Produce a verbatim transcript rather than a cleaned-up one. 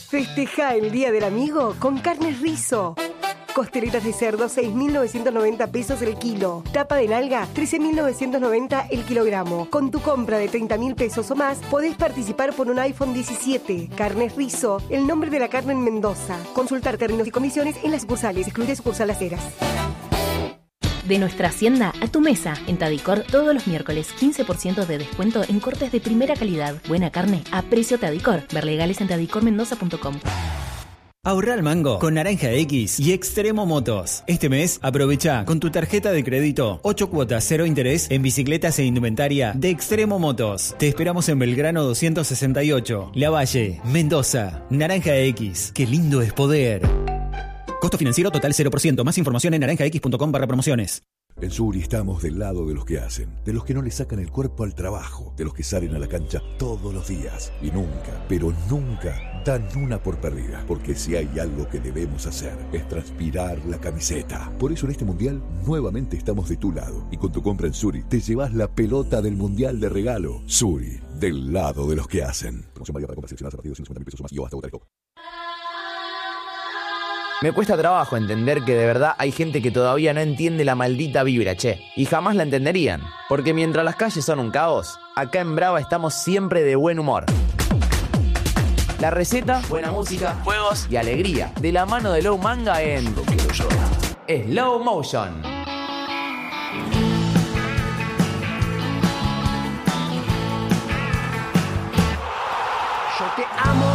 Festeja el Día del Amigo con Carnes Rizzo. Costeletas de cerdo, seis mil novecientos noventa pesos el kilo. Tapa de nalga, trece mil novecientos noventa el kilogramo. Con tu compra de treinta mil pesos o más, podés participar por un iPhone diecisiete. Carnes Rizzo, el nombre de la carne en Mendoza. Consultar términos y condiciones en las sucursales. Excluye sucursal Las Heras. De nuestra hacienda a tu mesa. En Tadicor, todos los miércoles, quince por ciento de descuento en cortes de primera calidad. Buena carne a precio Tadicor. Ver legales en tadicor mendoza punto com. Ahorra al mango con Naranja X y Extremo Motos. Este mes, aprovecha con tu tarjeta de crédito ocho cuotas cero interés en bicicletas e indumentaria de Extremo Motos. Te esperamos en Belgrano doscientos sesenta y ocho, Lavalle, Mendoza. Naranja X, qué lindo es poder. Costo financiero total cero por ciento. Más información en naranja x punto com barra promociones. En Suri estamos del lado de los que hacen, de los que no le sacan el cuerpo al trabajo, de los que salen a la cancha todos los días y nunca, pero nunca dan una por perdida, porque si hay algo que debemos hacer es transpirar la camiseta. Por eso en este mundial nuevamente estamos de tu lado y con tu compra en Suri te llevas la pelota del mundial de regalo. Suri, del lado de los que hacen. Promoción válida para compras seleccionadas a partir de ciento cincuenta mil pesos o más y o hasta Botareco. Me cuesta trabajo entender que de verdad hay gente que todavía no entiende la maldita vibra, che. Y jamás la entenderían. Porque mientras las calles son un caos, acá en Brava estamos siempre de buen humor. La receta, buena música, juegos y alegría. De la mano de Low Manga en Slow Motion. Yo te amo.